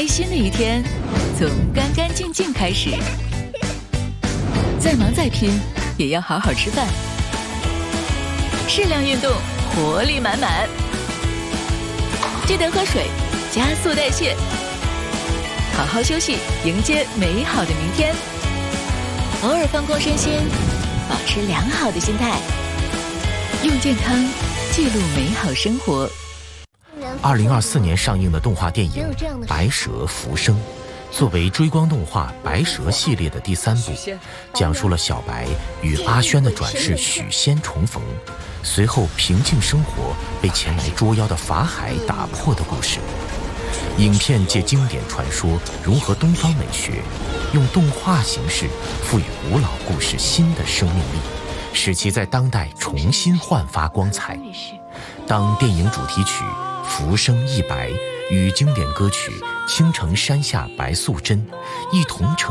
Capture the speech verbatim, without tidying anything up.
新的一天从干干净净开始。再忙再拼，也要好好吃饭。适量运动，活力满满。记得喝水，加速代谢。好好休息，迎接美好的明天。偶尔放空身心，保持良好的心态，用健康记录美好生活。 二零二四年上映的动画电影《白蛇浮生》，作为追光动画《白蛇》系列的第三部，讲述了小白与阿轩的转世许仙重逢，随后平静生活被前来捉妖的法海打破的故事。影片借经典传说融合东方美学，用动画形式赋予古老故事新的生命力，使其在当代重新焕发光彩。当电影主题曲《浮生一白》与经典歌曲《青城山下白素贞》一同呈